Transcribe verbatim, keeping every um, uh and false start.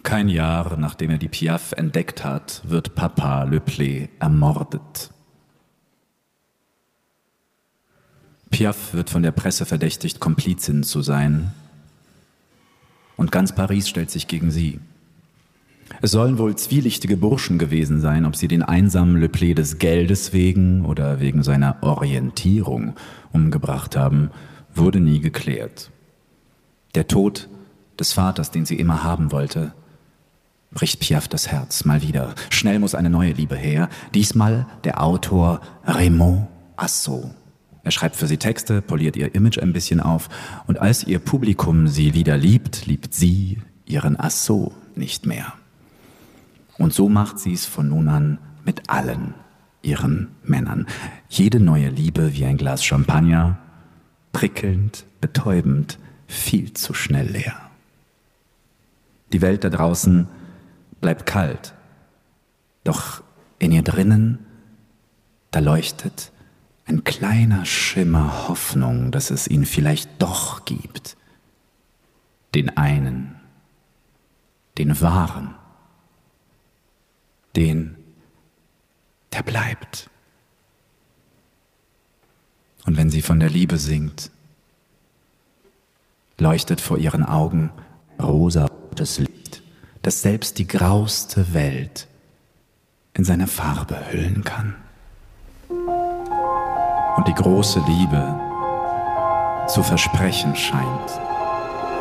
Kein Jahr, nachdem er die Piaf entdeckt hat, wird Papa Le Play ermordet. Piaf wird von der Presse verdächtigt, Komplizin zu sein. Und ganz Paris stellt sich gegen sie. Es sollen wohl zwielichtige Burschen gewesen sein, ob sie den einsamen Le Play des Geldes wegen oder wegen seiner Orientierung umgebracht haben, wurde nie geklärt. Der Tod des Vaters, den sie immer haben wollte, bricht Piaf das Herz mal wieder. Schnell muss eine neue Liebe her. Diesmal der Autor Raymond Asso. Er schreibt für sie Texte, poliert ihr Image ein bisschen auf. Und als ihr Publikum sie wieder liebt, liebt sie ihren Asso nicht mehr. Und so macht sie es von nun an mit allen ihren Männern. Jede neue Liebe wie ein Glas Champagner, prickelnd, betäubend, viel zu schnell leer. Die Welt da draußen bleibt kalt, doch in ihr drinnen, da leuchtet ein kleiner Schimmer Hoffnung, dass es ihn vielleicht doch gibt. Den einen, den wahren, den, der bleibt. Und wenn sie von der Liebe singt, leuchtet vor ihren Augen rosarotes Licht, das selbst die grauste Welt in seine Farbe hüllen kann. Und die große Liebe zu versprechen scheint,